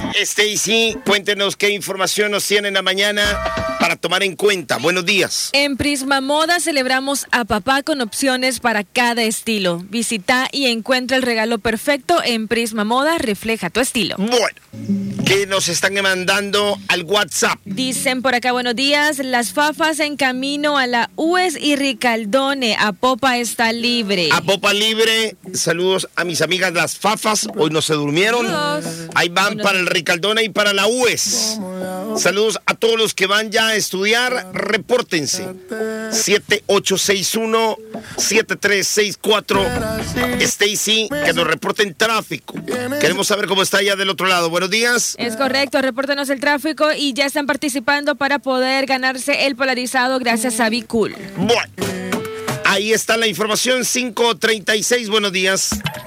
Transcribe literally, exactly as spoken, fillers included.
Stacy, cuéntenos qué información nos tiene en la mañana para tomar en cuenta. Buenos días. En Prisma Moda celebramos a papá con opciones para cada estilo. Visita y encuentra el regalo perfecto en Prisma Moda. Refleja tu estilo. Bueno, ¿qué nos están mandando al WhatsApp? Dicen por acá, buenos días. Las fafas en camino a la U E S y Ricaldone. Apopa está libre. Apopa libre. Saludos a mis amigas las fafas. Hoy no se durmieron. Saludos. Ahí van Bueno. para el Ricaldone y para la U E S. Saludos a todos los que van ya a estudiar. Repórtense. siete ocho seis uno, siete tres seis cuatro. Stacy, que nos reporten tráfico. Queremos saber cómo está allá del otro lado. Buenos días. Es correcto, repórtanos el tráfico y ya están participando para poder ganarse el polarizado gracias a Bicool. Bueno, ahí está la información. cinco treinta y seis. Buenos días.